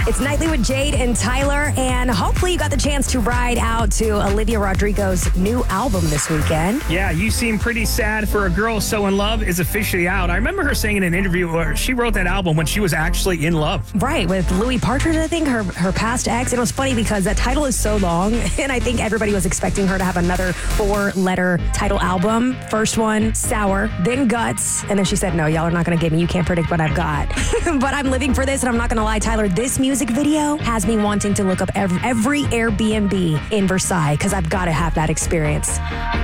It's Nightly with Jade and Tyler, and hopefully you got the chance to ride out to Olivia Rodrigo's new album this weekend. Yeah, you seem pretty sad for a girl so in love is officially out. I remember her saying in an interview where she wrote that album when she was actually in love. Right, with Louis Partridge, I think, her past ex. It was funny because that title is so long, and I think everybody was expecting her to have another 4-letter title album. First one, Sour, then Guts, and then she said, no, y'all are not going to give me, you can't predict what I've got. But I'm living for this, and I'm not going to lie, Tyler, this music video has me wanting to look up every Airbnb in Versailles because I've got to have that experience.